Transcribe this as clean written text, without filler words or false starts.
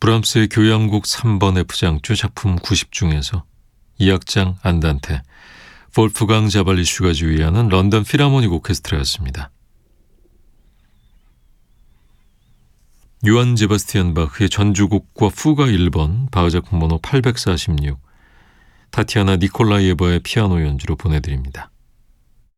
브람스의 교향곡 3번 F장조 작품 90 중에서 2악장 안단테, 볼프강 자발리슈가 지휘하는 런던 필하모닉 오케스트라였습니다. 요한 제바스티안 바흐의 전주곡과 후가 1번, 바흐 작품 번호 846, 타티아나 니콜라이에바의 피아노 연주로 보내드립니다.